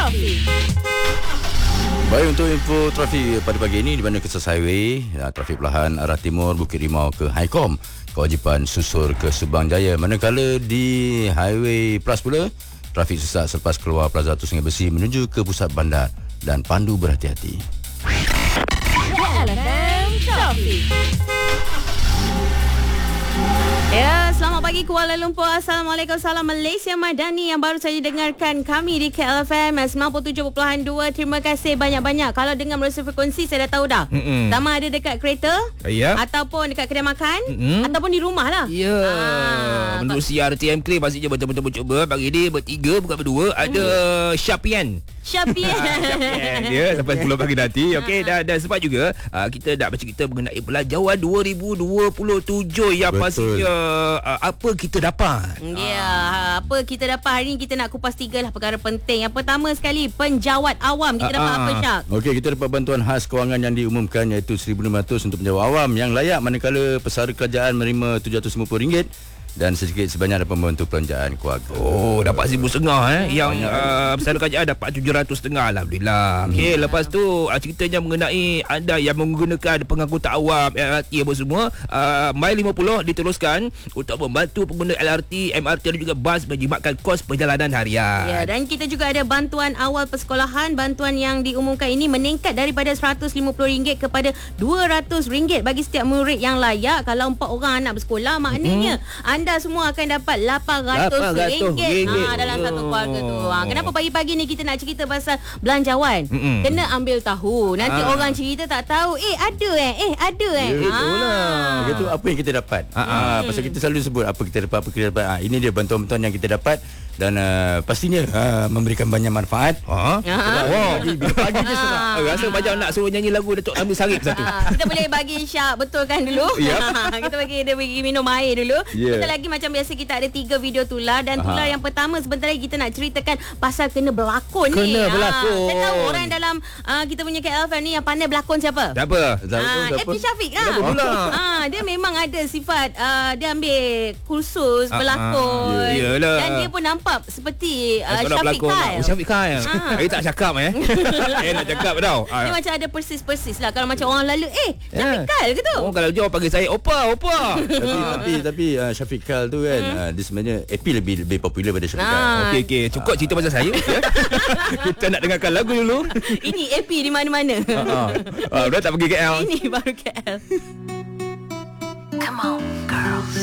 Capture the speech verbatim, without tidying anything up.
Trafik. Baik, untuk info trafik pada pagi ini di mana Kesas Highway, ya, trafik perlahan arah timur Bukit Rimau ke Highcom, kewajipan susur ke Subang Jaya. Manakala di Highway Plus pula, trafik sesak selepas keluar Plaza Tu Sungai Besi menuju ke pusat bandar dan pandu berhati-hati. L F M Trafik. Ya, selamat pagi Kuala Lumpur. Assalamualaikum, salam Malaysia Madani yang baru saja dengarkan kami di K L F M sembilan puluh tujuh perpuluhan dua. Terima kasih banyak-banyak. Kalau dengar melalui frekuensi saya dah tahu dah. Mm-mm. Sama ada dekat kereta, ya, ataupun dekat kedai makan, Mm-mm. ataupun di rumah lah. Ya, ah, menurut C R T M Clay pastinya betul-betul mencuba. Pagi ni bertiga bukan berdua. Ada mm. Syapian. Syapian. Syapian dia sampai sepuluh pagi nanti. Okey, dan, dan sebab juga uh, kita nak baca kita mengenai belanjawan dua ribu dua puluh tujuh yang Betul. pastinya uh, apa kita dapat. Ya, apa kita dapat hari ni, kita nak kupas tiga lah perkara penting. Yang pertama sekali, penjawat awam. Kita Ah, dapat ah. apa, Syak? Okey, kita dapat bantuan khas kewangan yang diumumkan iaitu seribu lima ratus untuk penjawat awam yang layak, manakala pesara kerajaan menerima tujuh ratus lima puluh ringgit dan sedikit sebanyak dapat membantu pelanjaan keluarga. Oh, dapat seribu setengah eh. Yang uh, pesara kerajaan dapat tujuh ratus setengah. Alhamdulillah. Okey, hmm. lepas tu uh, ceritanya mengenai anda yang menggunakan pengangkutan awam L R T apa semua, uh, My lima puluh diteruskan untuk membantu pengguna L R T, M R T dan juga bas menjimatkan kos perjalanan harian. Ya, dan kita juga ada bantuan awal persekolahan. Bantuan yang diumumkan ini meningkat daripada seratus lima puluh ringgit kepada dua ratus ringgit bagi setiap murid yang layak. Kalau empat orang anak bersekolah, maknanya hmm. anda semua akan dapat lapan ratus ringgit ha, dalam satu keluarga tu. Ha, kenapa pagi-pagi ni kita nak cerita pasal belanjawan? Mm-mm. Kena ambil tahu. Nanti ha. orang cerita tak tahu, eh ada eh, eh ada eh. Ya, betul lah. Itu apa yang kita dapat. Ha, ha. Ha, pasal kita selalu sebut apa kita dapat, apa kita dapat. Ha, ini dia bantuan-bantuan yang kita dapat dan uh, pastinya uh, memberikan banyak manfaat. Ha. Wow. Pagi, bila pagi je serak. Ha. Rasa macam nak suruh nyanyi lagu Datuk Ambil Sarip satu. Ha, kita boleh bagi Syak betulkan dulu. Yep. Kita bagi dia bagi minum air dulu. Yeah. Kita lagi macam biasa kita ada tiga video tular dan tular Aha. yang pertama sebentar lagi kita nak ceritakan pasal kena berlakon kena ni. Kena berlakon. Ha, saya tahu orang dalam uh, kita punya K L F M ni yang pandai berlakon siapa? Siapa? Ha, Epi Syafiq lah. Ha, dia memang ada sifat uh, dia ambil kursus Ha, berlakon. ha. Yalah. Dan dia pun nampak seperti uh, Syafiq Syafiq Kyle. Oh, Syafiq Kyle. Ha. Eh tak cakap eh. eh nak cakap tau. Dia macam ada persis-persis lah. Kalau macam orang lalu, eh Syafiq Yeah. Kyle ke tu? Oh, kalau jawab panggil saya Opa, Opa. tapi tapi tapi uh, Syafiq Kyle tu kan hmm. uh, dia sebenarnya Epi lebih lebih popular pada Syafiq Kyle. Ah. Okey okey, cukup cerita pasal saya. Ya. Kita nak dengarkan lagu dulu. Ini Epi di mana-mana. Ha ah. Uh, dah tak pergi K L. Ini baru K L. Come on.